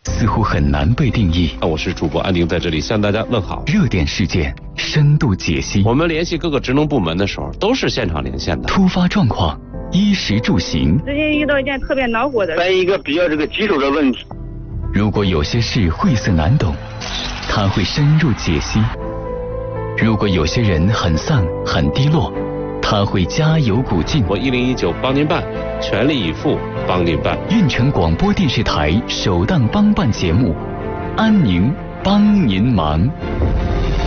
似乎很难被定义。 我是主播安宁，在这里向大家问好。 热点事件深度解析， 我们联系各个职能部门的时候，都是现场连线的。 突发状况，衣食住行。 最近遇到一件特别恼火的， 关于一个比较棘手的问题。 如果有些事晦涩难懂，他会深入解析；如果有些人很丧很低落，他会加油鼓劲。 我1019帮您办，全力以赴帮您办。 运城广播电视台首档帮办节目，安宁帮您忙。